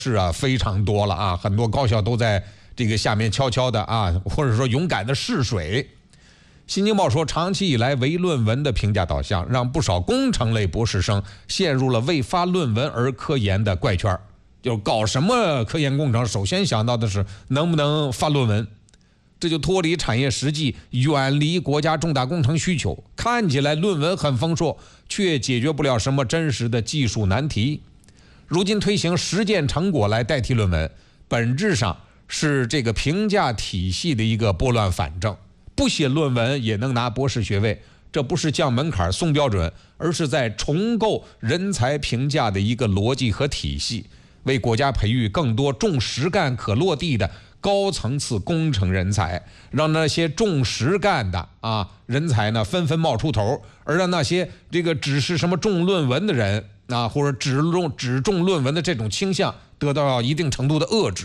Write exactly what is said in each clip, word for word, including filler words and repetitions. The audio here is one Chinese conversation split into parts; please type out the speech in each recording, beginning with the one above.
是啊，非常多了啊，很多高校都在这个下面悄悄的啊，或者说勇敢的试水。新京报说，长期以来唯论文的评价导向，让不少工程类博士生陷入了为发论文而科研的怪圈。就搞什么科研工程，首先想到的是能不能发论文，这就脱离产业实际，远离国家重大工程需求。看起来论文很丰硕，却解决不了什么真实的技术难题。如今推行实践成果来代替论文，本质上是这个评价体系的一个拨乱反正。不写论文也能拿博士学位，这不是降门槛送标准，而是在重构人才评价的一个逻辑和体系，为国家培育更多重实干可落地的高层次工程人才，让那些重实干的啊人才呢纷纷冒出头，而让那些这个只是什么重论文的人啊，或者只重只重论文的这种倾向得到一定程度的遏制。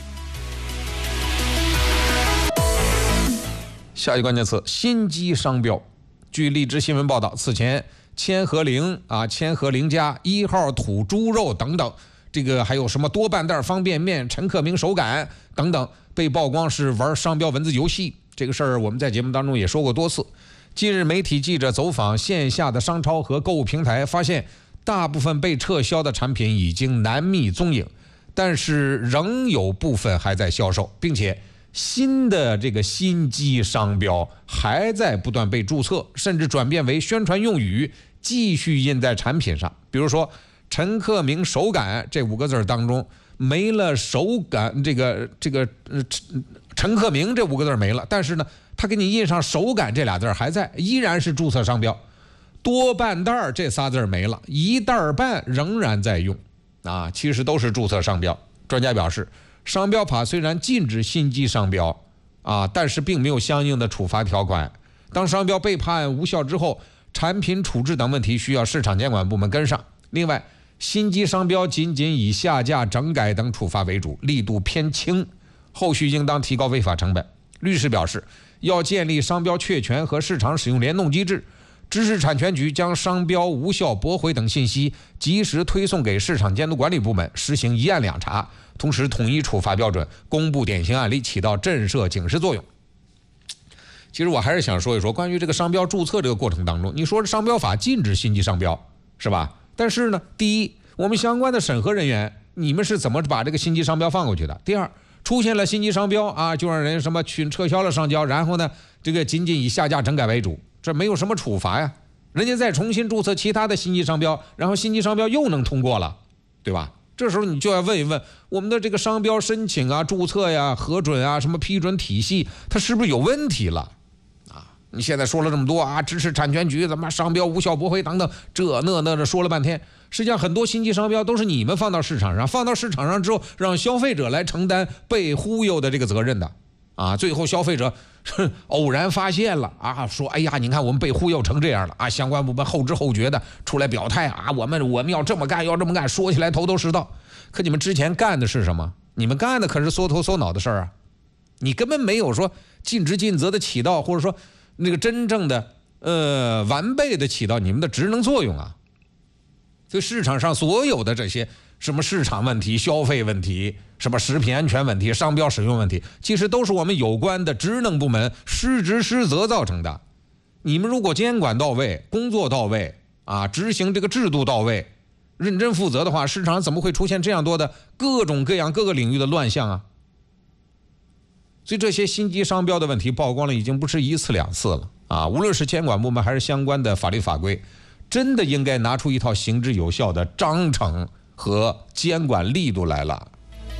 下一个关键词：新机商标。据荔枝新闻报道，此前千和苓啊、千和苓家一号土猪肉等等，这个还有什么多半袋方便面、陈克明手感等等，被曝光是玩商标文字游戏。这个事儿我们在节目当中也说过多次。近日，媒体记者走访线下的商超和购物平台，发现大部分被撤销的产品已经难觅踪影，但是仍有部分还在销售，并且新的这个新机商标还在不断被注册，甚至转变为宣传用语，继续印在产品上。比如说陈克明手感这五个字当中没了手感，这个这个呃陈克明这五个字没了，但是呢他给你印上手感这俩字还在，依然是注册商标。多半袋这仨字没了，一袋半仍然在用啊，其实都是注册商标。专家表示，商标法虽然禁止新机商标啊，但是并没有相应的处罚条款。当商标被判无效之后，产品处置等问题需要市场监管部门跟上。另外，新机商标仅仅以下架、整改等处罚为主，力度偏轻，后续应当提高违法成本。律师表示，要建立商标确权和市场使用联动机制，知识产权局将商标无效驳回等信息及时推送给市场监督管理部门，实行一案两查，同时统一处罚标准，公布典型案例，起到震慑警示作用。其实我还是想说一说关于这个商标注册这个过程当中，你说商标法禁止新机商标是吧？但是呢，第一，我们相关的审核人员你们是怎么把这个新机商标放过去的？第二，出现了新机商标啊，就让人什么去撤销了商标，然后呢这个仅仅以下架整改为主，这没有什么处罚呀，人家再重新注册其他的新机商标，然后新机商标又能通过了，对吧？这时候你就要问一问我们的这个商标申请啊、注册呀、核准啊、什么批准体系，它是不是有问题了啊？你现在说了这么多啊，知识产权局怎么商标无效驳回等等，这那那的说了半天，实际上很多新机商标都是你们放到市场上，放到市场上之后，让消费者来承担被忽悠的这个责任的啊。最后消费者偶然发现了啊，说哎呀，你看我们被忽悠成这样了啊，相关部门后知后觉的出来表态啊，我们我们要这么干，要这么干，说起来头头是道。可你们之前干的是什么？你们干的可是缩头缩脑的事儿啊，你根本没有说尽职尽责的起到，或者说那个真正的呃完备的起到你们的职能作用啊。所以市场上所有的这些什么市场问题、消费问题、什么食品安全问题、商标使用问题，其实都是我们有关的职能部门失职失责造成的。你们如果监管到位、工作到位啊，执行这个制度到位、认真负责的话，市场上怎么会出现这样多的各种各样各个领域的乱象啊？所以这些新机商标的问题曝光了已经不是一次两次了啊！无论是监管部门还是相关的法律法规，真的应该拿出一套行之有效的章程和监管力度来了。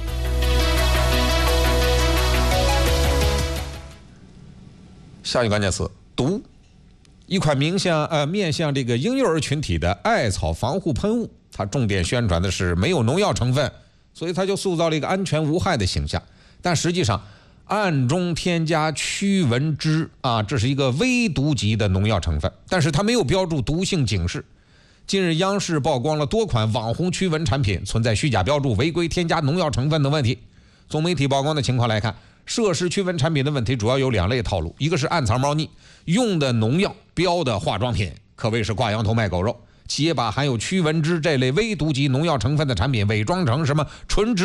下一个关键词：毒。一款面向呃面向这个婴幼儿群体的艾草防护喷雾，它重点宣传的是没有农药成分，所以它就塑造了一个安全无害的形象。但实际上，暗中添加驱蚊酯啊，这是一个微毒级的农药成分，但是它没有标注毒性警示。近日，央视曝光了多款网红驱蚊产品存在虚假标注、违规添加农药成分等问题。从媒体曝光的情况来看，涉事驱蚊产品的问题主要有两类套路，一个是暗藏猫腻，用的农药标的化妆品，可谓是挂羊头卖狗肉。企业把含有驱蚊酯这类微毒级农药成分的产品伪装成什么纯植